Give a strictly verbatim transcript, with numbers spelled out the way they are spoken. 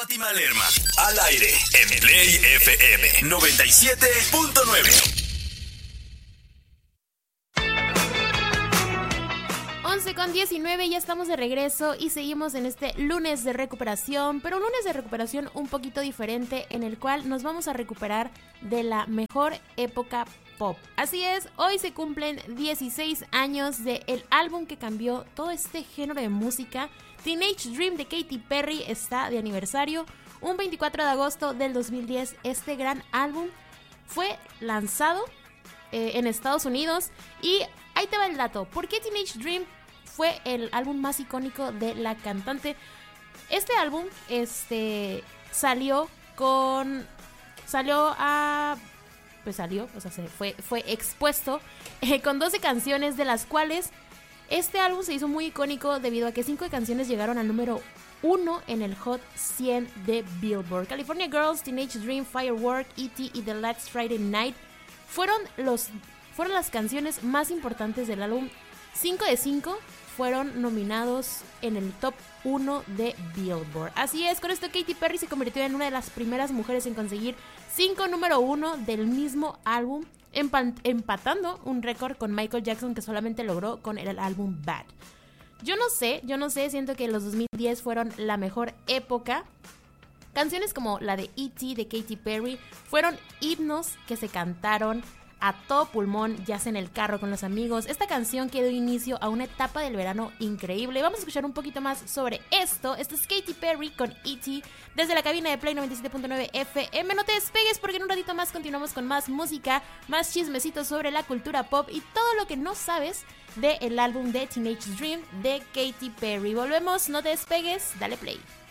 Fátima Lerma, al aire en Play F M noventa y siete punto nueve. once con diecinueve, ya estamos de regreso y seguimos en este lunes de recuperación, pero un lunes de recuperación un poquito diferente, en el cual nos vamos a recuperar de la mejor época pop. Así es, hoy se cumplen dieciséis años del álbum que cambió todo este género de música. Teenage Dream de Katy Perry está de aniversario. Un veinticuatro de agosto del dos mil diez, este gran álbum fue lanzado eh, en Estados Unidos. Y ahí te va el dato, ¿por qué Teenage Dream fue el álbum más icónico de la cantante? Este álbum este, salió con... Salió a... Pues salió, o sea, se fue, fue expuesto eh, con doce canciones, de las cuales este álbum se hizo muy icónico debido a que cinco canciones llegaron al número uno en el Hot cien de Billboard. California Girls, Teenage Dream, Firework, E T y The Last Friday Night fueron, los, fueron las canciones más importantes del álbum. cinco de cinco fueron nominados en el top uno de Billboard. Así es, con esto Katy Perry se convirtió en una de las primeras mujeres en conseguir cinco número uno del mismo álbum, empa- empatando un récord con Michael Jackson, que solamente logró con el álbum Bad. Yo no sé, yo no sé, siento que los dos mil diez fueron la mejor época. Canciones como la de E T de Katy Perry fueron himnos que se cantaron a todo pulmón, ya sea en el carro con los amigos. Esta canción que dio inicio a una etapa del verano increíble. Vamos a escuchar un poquito más sobre esto. Esto es Katy Perry con E T desde la cabina de Play noventa y siete punto nueve F M. No te despegues, porque en un ratito más continuamos con más música, más chismecitos sobre la cultura pop y todo lo que no sabes del álbum de Teenage Dream de Katy Perry. Volvemos, no te despegues, dale play.